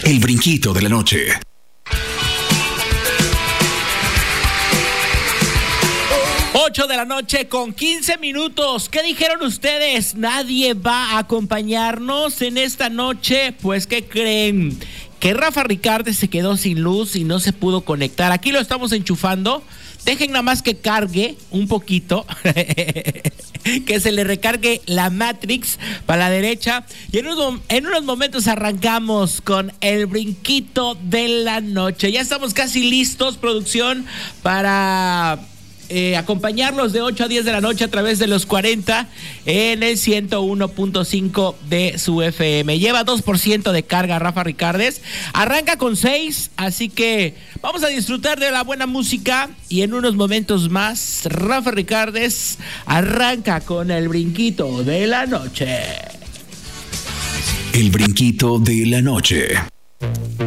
El brinquito de la noche. Ocho de la noche con 15 minutos. ¿Qué dijeron ustedes? ¿Nadie va a acompañarnos en esta noche? Pues, ¿qué creen? Que Rafa Ricardes se quedó sin luz y no se pudo conectar. Aquí lo estamos enchufando. Dejen nada más que cargue un poquito. Que se le recargue la Matrix para la derecha. Y en unos momentos arrancamos con el brinquito de la noche. Ya estamos casi listos, producción, para acompañarlos de 8 a 10 de la noche a través de los 40 en el 101.5 de su FM. Lleva 2% de carga Rafa Ricardes. Arranca con 6, así que vamos a disfrutar de la buena música y en unos momentos más Rafa Ricardes arranca con el brinquito de la noche. El brinquito de la noche.